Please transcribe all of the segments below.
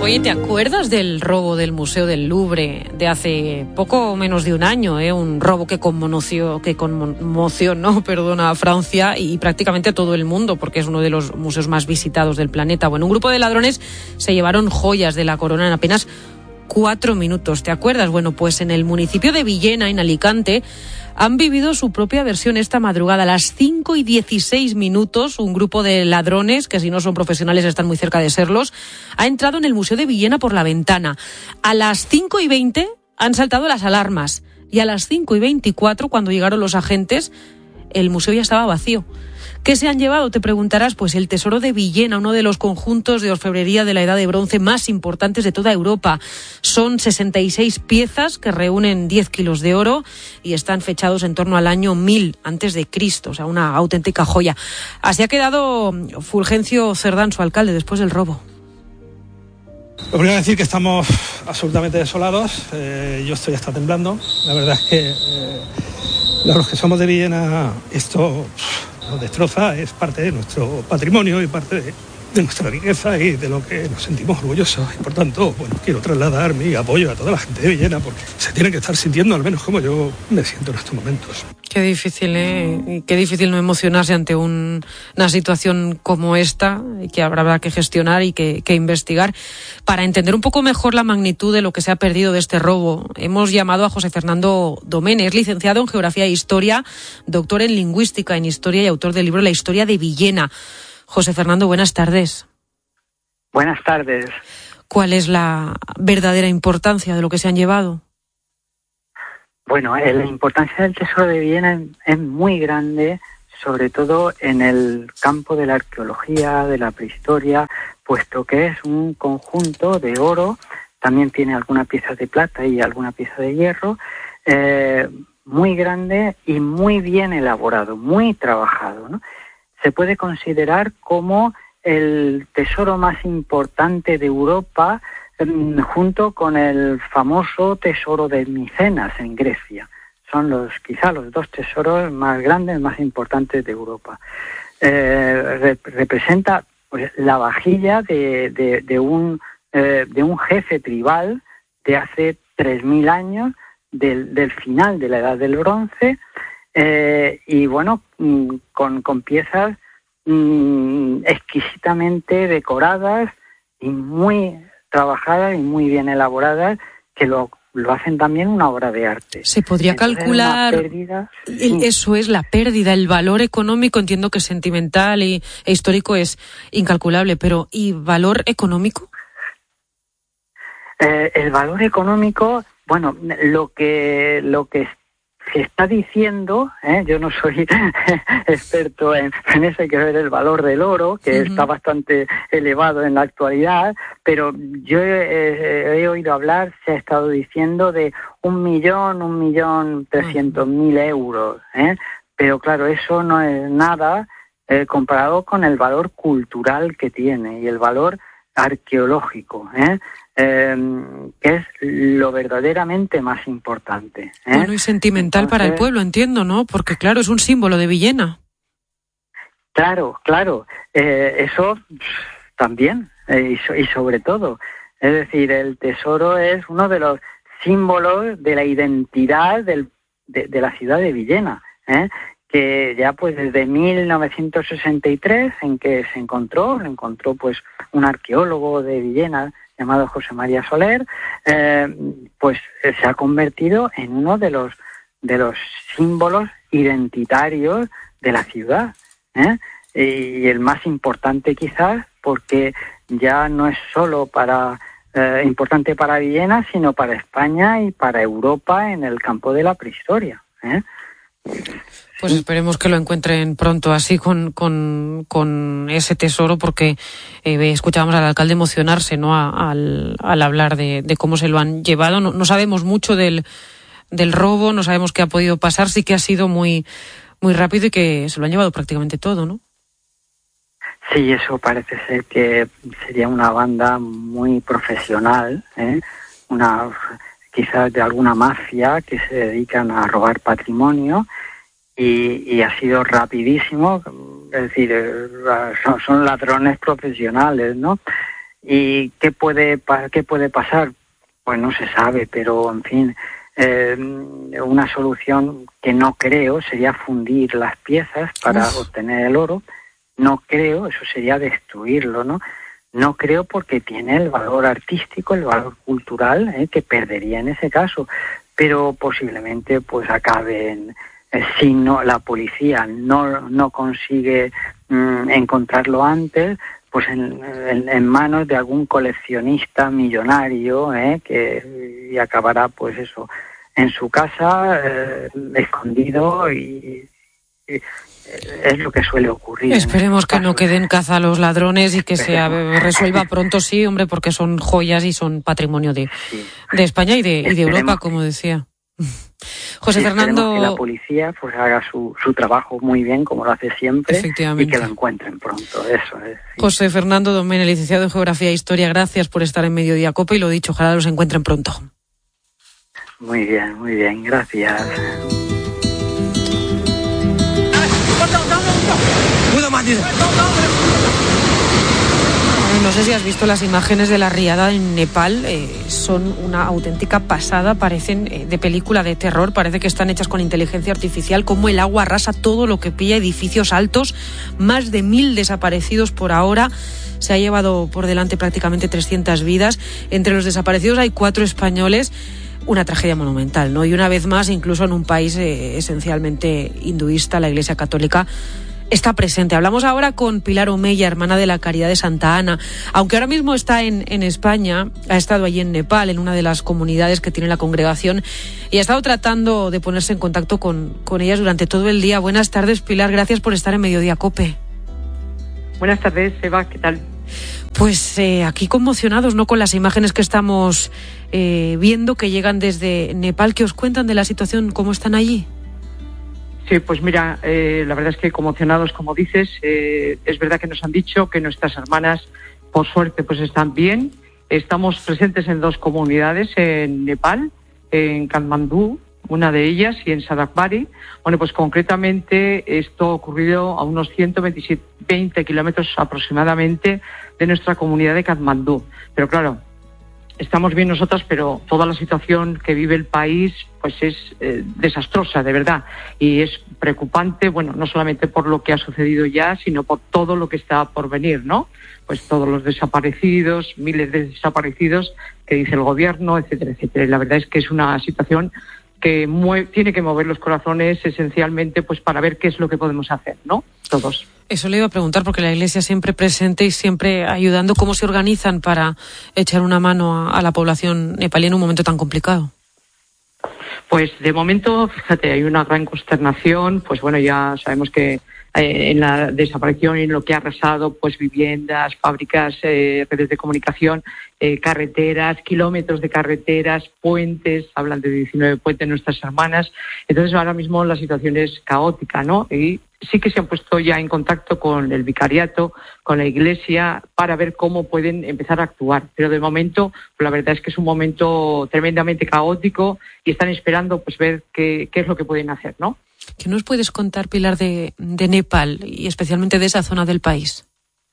Oye, ¿te acuerdas del robo del Museo del Louvre de hace poco menos de un año? Un robo que conmocionó a Francia y prácticamente a todo el mundo, porque es uno de los museos más visitados del planeta. Bueno, un grupo de ladrones se llevaron joyas de la corona en apenas 4 minutos. ¿Te acuerdas? Bueno, pues en el municipio de Villena, en Alicante, han vivido su propia versión esta madrugada. A las 5:16, un grupo de ladrones, que si no son profesionales están muy cerca de serlos, ha entrado en el Museo de Villena por la ventana. A las 5:20 han saltado las alarmas y a las 5:24, cuando llegaron los agentes, el museo ya estaba vacío. ¿Qué se han llevado? Te preguntarás. Pues el Tesoro de Villena, uno de los conjuntos de orfebrería de la Edad de Bronce más importantes de toda Europa. Son 66 piezas que reúnen 10 kilos de oro y están fechados en torno al año 1000 a.C., o sea, una auténtica joya. Así ha quedado Fulgencio Cerdán, su alcalde, después del robo. Lo primero es decir que estamos absolutamente desolados. Yo estoy hasta temblando. La verdad es que los que somos de Villena, esto nos destroza, es parte de nuestro patrimonio y parte de nuestra riqueza y de lo que nos sentimos orgullosos. Y por tanto, quiero trasladar mi apoyo a toda la gente de Villena, porque se tiene que estar sintiendo al menos como yo me siento en estos momentos. Qué difícil, y qué difícil no emocionarse ante una situación como esta, que habrá que gestionar y que investigar. Para entender un poco mejor la magnitud de lo que se ha perdido de este robo, hemos llamado a José Fernando Domene. Es licenciado en Geografía e Historia, doctor en Lingüística, en Historia y autor del libro La Historia de Villena. José Fernando, buenas tardes. Buenas tardes. ¿Cuál es la verdadera importancia de lo que se han llevado? Bueno, la importancia del Tesoro de Villena es muy grande, sobre todo en el campo de la arqueología, de la prehistoria, puesto que es un conjunto de oro, también tiene alguna pieza de plata y alguna pieza de hierro, muy grande y muy bien elaborado, muy trabajado, ¿no? Se puede considerar como el tesoro más importante de Europa, junto con el famoso tesoro de Micenas en Grecia. Son quizá los dos tesoros más grandes, más importantes de Europa. Representa pues la vajilla de un jefe tribal de hace 3000 años, del final de la Edad del Bronce, y bueno, con piezas exquisitamente decoradas y muy trabajadas y muy bien elaboradas, que lo hacen también una obra de arte. ¿Se podría calcular eso es la pérdida, el valor económico? Entiendo que sentimental e histórico es incalculable, pero ¿y valor económico? El valor económico, bueno, lo que se está diciendo, yo no soy experto en eso, hay que ver el valor del oro, que está bastante elevado en la actualidad, pero yo he oído hablar, se ha estado diciendo de 1.300.000 euros, pero claro, eso no es nada comparado con el valor cultural que tiene y el valor arqueológico, que es lo verdaderamente más importante. Bueno, y sentimental. Entonces, para el pueblo, entiendo, ¿no? Porque claro, es un símbolo de Villena. Claro, eso también, y sobre todo. Es decir, el tesoro es uno de los símbolos de la identidad de la ciudad de Villena, que ya pues desde 1963, en que lo encontró pues un arqueólogo de Villena llamado José María Soler, pues se ha convertido en uno de los símbolos identitarios de la ciudad, y el más importante quizás, porque ya no es solo importante para Villena, sino para España y para Europa en el campo de la prehistoria. Pues esperemos que lo encuentren pronto así con ese tesoro, porque escuchábamos al alcalde emocionarse, ¿no? al hablar de cómo se lo han llevado. No sabemos mucho del robo, no sabemos qué ha podido pasar, sí que ha sido muy, muy rápido y que se lo han llevado prácticamente todo, ¿no? Sí, eso parece ser que sería una banda muy profesional, quizás de alguna mafia que se dedican a robar patrimonio, y ha sido rapidísimo, es decir, son ladrones profesionales, ¿no? ¿Y qué puede pasar? Pues no se sabe, pero en fin, una solución que no creo sería fundir las piezas para obtener el oro. No creo, eso sería destruirlo, ¿no? No creo porque tiene el valor artístico, el valor cultural, que perdería en ese caso, pero posiblemente pues acaben, si no la policía no consigue encontrarlo antes, pues en manos de algún coleccionista millonario, que acabará pues eso en su casa, escondido, y es lo que suele ocurrir. Esperemos que no queden caza a los ladrones y que se resuelva pronto, sí, hombre, porque son joyas y son patrimonio de España y de Europa, como decía. José Fernando, que la policía pues haga su trabajo muy bien, como lo hace siempre, y que lo encuentren pronto. Eso es. Sí. José Fernando Domene, licenciado en Geografía e Historia, gracias por estar en Mediodía Cope, y lo dicho, ojalá los encuentren pronto. Muy bien, gracias. No sé si has visto las imágenes de la riada en Nepal, son una auténtica pasada, parecen de película de terror, parece que están hechas con inteligencia artificial, como el agua arrasa todo lo que pilla, edificios altos, más de 1.000 desaparecidos por ahora, se ha llevado por delante prácticamente 300 vidas, entre los desaparecidos hay 4 españoles, una tragedia monumental, ¿no? Y una vez más, incluso en un país esencialmente hinduista, la Iglesia Católica está presente. Hablamos ahora con Pilar Omeya, hermana de la Caridad de Santa Ana. Aunque ahora mismo está en España, ha estado allí en Nepal, en una de las comunidades que tiene la congregación, y ha estado tratando de ponerse en contacto con ellas durante todo el día. Buenas tardes, Pilar, gracias por estar en Mediodía Cope. Buenas tardes, Eva, ¿qué tal? Pues aquí conmocionados, ¿no?, con las imágenes que estamos viendo que llegan desde Nepal. ¿Qué os cuentan de la situación? ¿Cómo están allí? Sí, pues mira, la verdad es que conmocionados, como dices, es verdad que nos han dicho que nuestras hermanas, por suerte, pues están bien. Estamos presentes en 2 comunidades en Nepal, en Katmandú, una de ellas, y en Sadakbari. Bueno, pues concretamente esto ha ocurrido a unos 120 kilómetros aproximadamente de nuestra comunidad de Katmandú. Pero claro, estamos bien nosotras, pero toda la situación que vive el país pues es desastrosa, de verdad, y es preocupante, bueno, no solamente por lo que ha sucedido ya, sino por todo lo que está por venir, ¿no? Pues todos los desaparecidos, miles de desaparecidos que dice el gobierno, etcétera, etcétera. Y la verdad es que es una situación que tiene que mover los corazones esencialmente pues para ver qué es lo que podemos hacer, ¿no? Todos. Eso le iba a preguntar, porque la Iglesia siempre presente y siempre ayudando. ¿Cómo se organizan para echar una mano a la población nepalí en un momento tan complicado? Pues de momento, fíjate, hay una gran consternación. Pues bueno, ya sabemos que en la desaparición y en lo que ha arrasado, pues viviendas, fábricas, redes de comunicación, carreteras, kilómetros de carreteras, puentes, hablan de 19 puentes nuestras hermanas. Entonces ahora mismo la situación es caótica, ¿no? Y sí que se han puesto ya en contacto con el vicariato, con la Iglesia, para ver cómo pueden empezar a actuar. Pero de momento, pues la verdad es que es un momento tremendamente caótico y están esperando pues ver qué es lo que pueden hacer, ¿no? ¿Qué nos puedes contar, Pilar, de Nepal y especialmente de esa zona del país?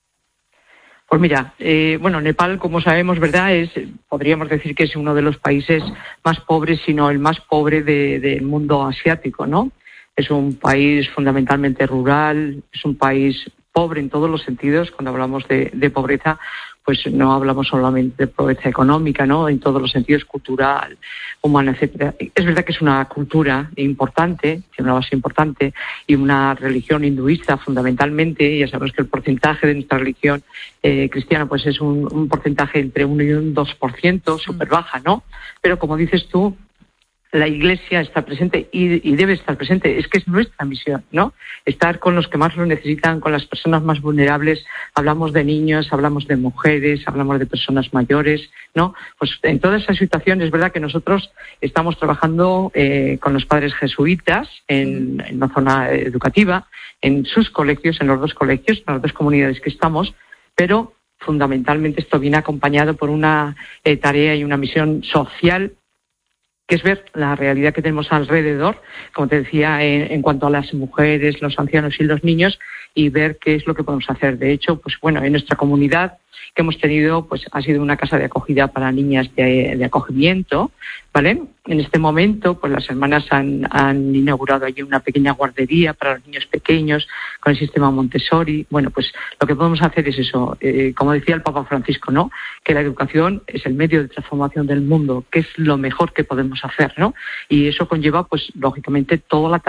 Pues mira, bueno, Nepal, como sabemos, ¿verdad?, podríamos decir que es uno de los países más pobres, si no el más pobre del mundo asiático, ¿no? Es un país fundamentalmente rural, es un país pobre en todos los sentidos. Cuando hablamos de pobreza, pues no hablamos solamente de pobreza económica, ¿no? En todos los sentidos, cultural, humana, etcétera. Es verdad que es una cultura importante, tiene una base importante, y una religión hinduista fundamentalmente. Ya sabemos que el porcentaje de nuestra religión cristiana pues es un porcentaje entre 1 y un 2%, súper baja, ¿no? Pero como dices tú, la Iglesia está presente y debe estar presente. Es que es nuestra misión, ¿no? Estar con los que más lo necesitan, con las personas más vulnerables. Hablamos de niños, hablamos de mujeres, hablamos de personas mayores, ¿no? Pues en toda esa situación es verdad que nosotros estamos trabajando con los padres jesuitas en la zona educativa, en sus colegios, en los 2 colegios, en las 2 comunidades que estamos, pero fundamentalmente esto viene acompañado por una tarea y una misión social que es ver la realidad que tenemos alrededor, como te decía, en cuanto a las mujeres, los ancianos y los niños, y ver qué es lo que podemos hacer. De hecho, pues bueno, en nuestra comunidad que hemos tenido, pues ha sido una casa de acogida para niñas de acogimiento, ¿vale? En este momento, pues las hermanas han inaugurado allí una pequeña guardería para los niños pequeños con el sistema Montessori. Bueno, pues lo que podemos hacer es eso, como decía el Papa Francisco, ¿no? Que la educación es el medio de transformación del mundo, que es lo mejor que podemos hacer, ¿no? Y eso conlleva, pues lógicamente, toda la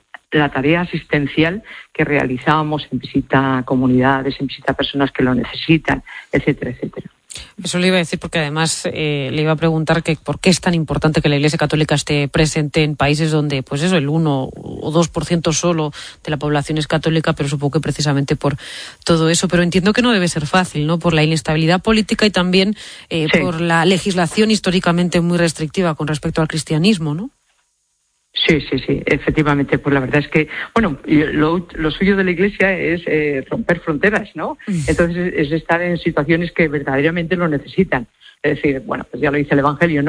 tarea asistencial que realizamos en visita a comunidades, en visita a personas que lo necesitan, etcétera, etcétera. Eso le iba a decir porque además le iba a preguntar que por qué es tan importante que la Iglesia Católica esté presente en países donde, pues eso, el 1 o 2% solo de la población es católica, pero supongo que precisamente por todo eso. Pero entiendo que no debe ser fácil, ¿no? Por la inestabilidad política y también sí, por la legislación históricamente muy restrictiva con respecto al cristianismo, ¿no? Sí, efectivamente. Pues la verdad es que, bueno, lo suyo de la Iglesia es romper fronteras, ¿no? Entonces es estar en situaciones que verdaderamente lo necesitan. Es decir, bueno, pues ya lo dice el Evangelio,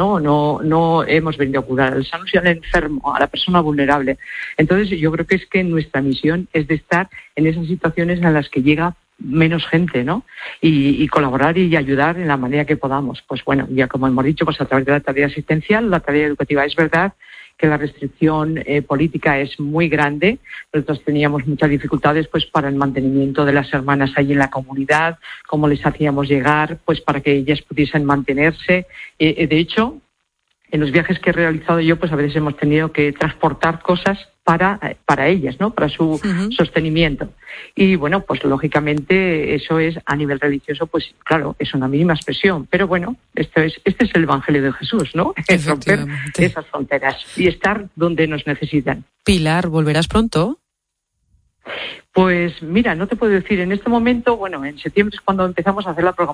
no hemos venido a curar al sano, sino al enfermo, a la persona vulnerable. Entonces yo creo que es que nuestra misión es de estar en esas situaciones en las que llega menos gente, ¿no? Y colaborar y ayudar en la manera que podamos. Pues bueno, ya como hemos dicho, pues a través de la tarea asistencial, la tarea educativa. Es verdad que la restricción política es muy grande. Nosotros teníamos muchas dificultades pues para el mantenimiento de las hermanas allí en la comunidad, cómo les hacíamos llegar pues para que ellas pudiesen mantenerse. De hecho, en los viajes que he realizado yo, pues a veces hemos tenido que transportar cosas para ellas, ¿no? Para su sostenimiento. Y bueno, pues lógicamente eso es a nivel religioso, pues claro, es una mínima expresión. Pero bueno, este es el Evangelio de Jesús, ¿no? Es romper esas fronteras y estar donde nos necesitan. Pilar, ¿volverás pronto? Pues mira, no te puedo decir en este momento. Bueno, en septiembre es cuando empezamos a hacer la programación